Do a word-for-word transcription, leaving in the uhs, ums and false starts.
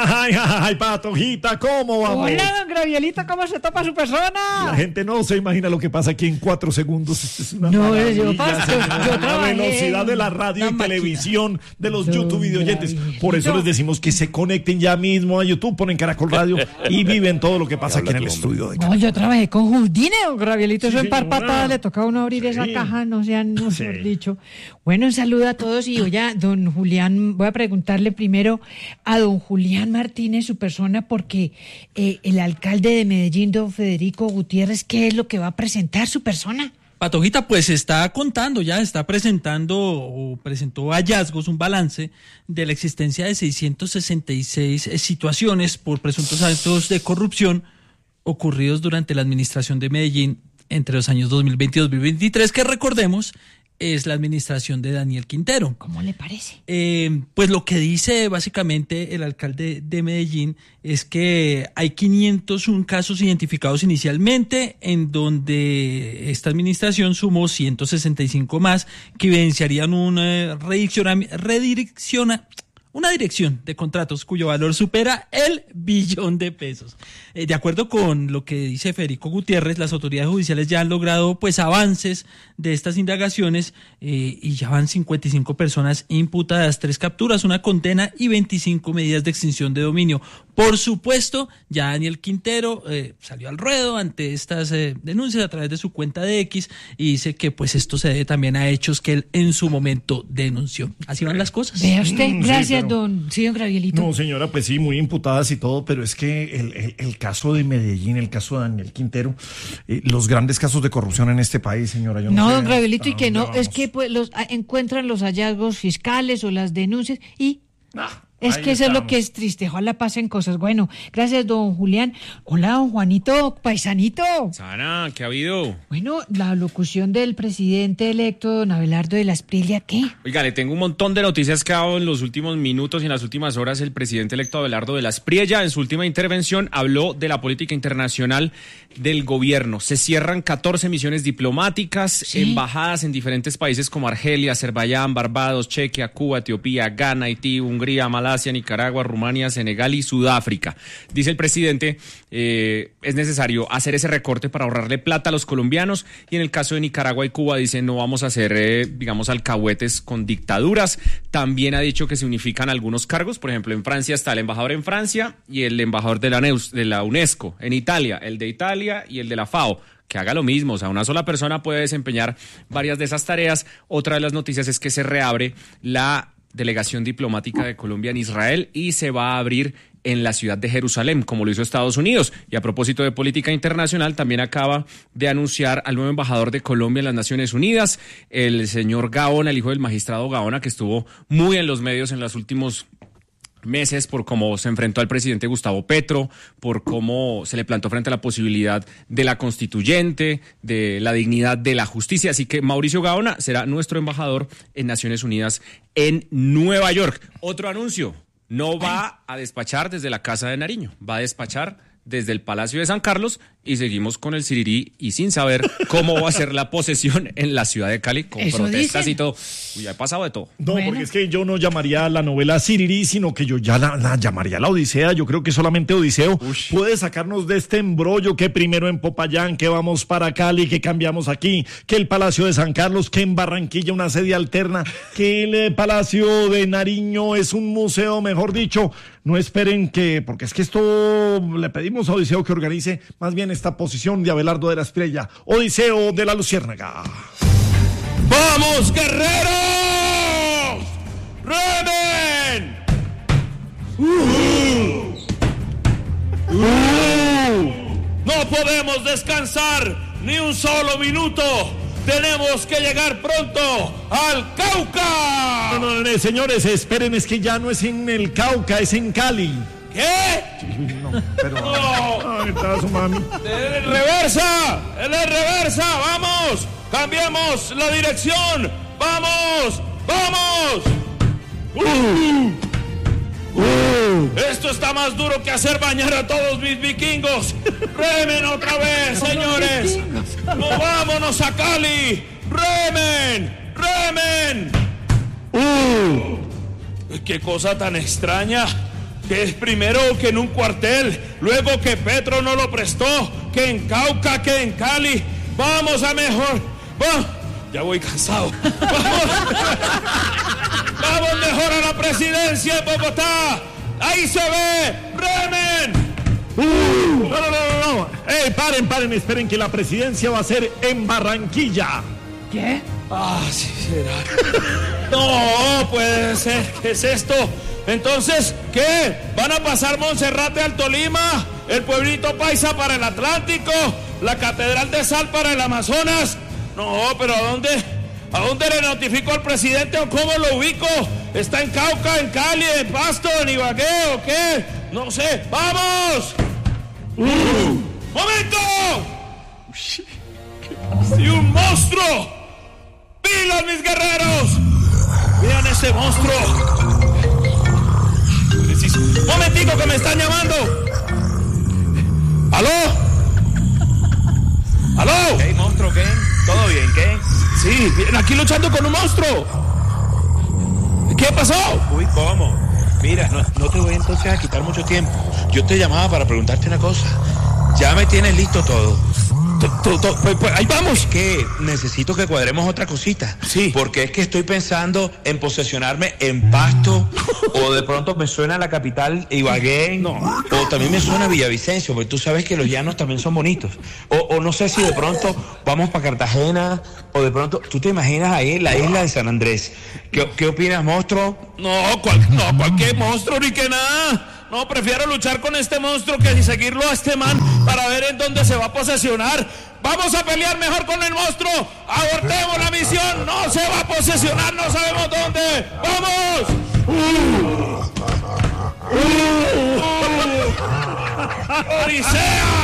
Ay, ay, Patojita, ¿cómo vamos? Hola, don Gravielito, ¿cómo se topa su persona? La gente no se imagina lo que pasa aquí en cuatro segundos. Esto es una No, maravilla, yo paso, señora. yo La trabajé velocidad de la en radio una y máquina. televisión, de los Don YouTube videoyentes. Gravielito. Por eso les decimos que se conecten ya mismo a YouTube, ponen Caracol Radio y viven todo lo que pasa aquí en el estudio de No, yo trabajé con Houdini, don Gravielito, Sí, eso en par señora. patadas le toca a uno abrir esa Sí. caja, no sean, no Sí. mejor dicho. Bueno, un saludo a todos y oye, don Julián, voy a preguntarle primero a don Julián Martínez, su persona, porque eh, el alcalde de Medellín, don Federico Gutiérrez, ¿qué es lo que va a presentar su persona? Patojita, pues está contando ya, está presentando o presentó hallazgos, un balance de la existencia de seiscientas sesenta y seis situaciones por presuntos actos de corrupción ocurridos durante la administración de Medellín entre los años dos mil veinte y dos mil veintitrés, que recordemos es la administración de Daniel Quintero. ¿Cómo le parece? Eh, pues lo que dice básicamente el alcalde de Medellín es que hay quinientos uno casos identificados inicialmente, en donde esta administración sumó ciento sesenta y cinco más que evidenciarían una redirecciona una dirección de contratos cuyo valor supera el billón de pesos. Eh, de acuerdo con lo que dice Federico Gutiérrez, las autoridades judiciales ya han logrado pues avances de estas indagaciones eh, y ya van cincuenta y cinco personas imputadas, tres capturas, una condena y veinticinco medidas de extinción de dominio. Por supuesto, ya Daniel Quintero eh, salió al ruedo ante estas eh, denuncias a través de su cuenta de X y dice que pues esto se debe también a hechos que él en su momento denunció. Así van las cosas. Vea usted, Mm, sí, gracias, pero- don, sí, don Gravielito. No, señora, pues sí, muy imputadas y todo, pero es que el, el- el caso de Medellín, el caso de Daniel Quintero, eh, los grandes casos de corrupción en este país, señora, yo no, No, sé don Gravielito, y hasta que dónde no, es vamos. que pues los a- encuentran los hallazgos fiscales o las denuncias y Ah, es ahí que eso es lo estamos. que es triste, ojalá pasen cosas. Bueno, gracias, don Julián. Hola, don Juanito, paisanito. Sara, ¿qué ha habido? Bueno, la locución del presidente electo, don Abelardo de la Espriella, ¿qué? Oiga, le tengo un montón de noticias que ha dado en los últimos minutos y en las últimas horas el presidente electo Abelardo de la Espriella. En su última intervención habló de la política internacional del gobierno. Se cierran catorce misiones diplomáticas, Sí. embajadas en diferentes países como Argelia, Azerbaiyán, Barbados, Chequia, Cuba, Etiopía, Ghana, Haití, Hungría, Malasia, Nicaragua, Rumania, Senegal y Sudáfrica. Dice el presidente, eh, es necesario hacer ese recorte para ahorrarle plata a los colombianos, y en el caso de Nicaragua y Cuba dice no vamos a hacer, eh, digamos, alcahuetes con dictaduras. También ha dicho que se unifican algunos cargos, por ejemplo, en Francia está el embajador en Francia y el embajador de la, Neus, de la UNESCO, en Italia, el de Italia y el de la FAO. Que haga lo mismo, o sea, una sola persona puede desempeñar varias de esas tareas. Otra de las noticias es que se reabre la delegación diplomática de Colombia en Israel y se va a abrir en la ciudad de Jerusalén, como lo hizo Estados Unidos. Y a propósito de política internacional, también acaba de anunciar al nuevo embajador de Colombia en las Naciones Unidas, el señor Gaona, el hijo del magistrado Gaona, que estuvo muy en los medios en los últimos meses por cómo se enfrentó al presidente Gustavo Petro, por cómo se le plantó frente a la posibilidad de la constituyente, de la dignidad de la justicia. Así que Mauricio Gaona será nuestro embajador en Naciones Unidas en Nueva York. Otro anuncio, no va a despachar desde la Casa de Nariño, va a despachar desde el Palacio de San Carlos, y seguimos con el sirirí y sin saber cómo va a ser la posesión en la ciudad de Cali, con Eso protestas dicen. y todo. Uy, ha pasado de todo. No, Bueno. porque es que yo no llamaría a la novela Sirirí, sino que yo ya la, la llamaría la Odisea. Yo creo que solamente Odiseo puede sacarnos de este embrollo, que primero en Popayán, que vamos para Cali, que cambiamos aquí, que el Palacio de San Carlos, que en Barranquilla una sede alterna, que el eh, Palacio de Nariño es un museo, mejor dicho. No esperen que, porque es que esto le pedimos a Odiseo que organice más bien esta posición de Abelardo de la Espriella. Odiseo de la Luciérnaga. ¡Vamos, guerreros! ¡Remen! Uh. Uh. No podemos descansar ni un solo minuto. Tenemos que llegar pronto al Cauca. No, no, no, señores, esperen, es que ya no es en el Cauca, es en Cali. ¿Qué? No, pero... No. Ay, está su mami. ¡En reversa! ¡En la reversa! ¡Vamos! ¡Cambiemos la dirección! ¡Vamos! ¡Vamos! ¡Uh! ¡Uh! Esto está más duro que hacer bañar a todos mis vikingos. ¡Remen otra vez, señores! ¡No, vámonos a Cali! ¡Remen! ¡Remen! ¡Uh! ¡Qué cosa tan extraña! que es primero que en un cuartel, luego que Petro no lo prestó, que en Cauca, que en Cali. Vamos a mejor. Vamos. Ya voy cansado. Vamos. Vamos mejor a la presidencia de Bogotá. Ahí se ve. ¡Remen! Uh, no, no, no, no. Eh, paren, paren, esperen que la presidencia va a ser en Barranquilla. ¿Qué? Ah, sí será. No, puede ser. ¿Qué es esto? Entonces, ¿qué? ¿Van a pasar Monserrate al Tolima? ¿El pueblito paisa para el Atlántico? ¿La Catedral de Sal para el Amazonas? No, pero ¿a dónde? ¿A dónde le notifico al presidente o cómo lo ubico? ¿Está en Cauca, en Cali, en Pasto, en Ibagué o qué? No sé. ¡Vamos! Uh, ¡Momento! ¡Sí, un monstruo! ¡Pilas, mis guerreros! ¡Vean ese monstruo! ¡Momentico que me están llamando! ¿Aló? ¿Aló? ¿Qué monstruo qué? ¿Todo bien qué? Sí, bien, aquí luchando con un monstruo. ¿Qué pasó? Uy, ¿cómo? Mira, no, no te voy entonces a quitar mucho tiempo. Yo te llamaba para preguntarte una cosa. Ya me tienes listo todo. Pues, pues, ahí vamos. Es que necesito que cuadremos otra cosita. Sí. Porque es que estoy pensando en posesionarme en Pasto, o de pronto me suena la capital Ibagué, No. o también me suena Villavicencio, porque tú sabes que los llanos también son bonitos. O, o no sé si de pronto vamos para Cartagena, o de pronto, ¿tú te imaginas ahí la isla de San Andrés? ¿Qué, qué opinas, monstruo? No, cual, no, cualquier monstruo ni que nada. No, prefiero luchar con este monstruo que seguirlo a este man para ver en dónde se va a posesionar. Vamos a pelear mejor con el monstruo. Abortemos la misión. No se va a posesionar, no sabemos dónde. ¡Vamos! Uh, uh, uh, ¡Odisea!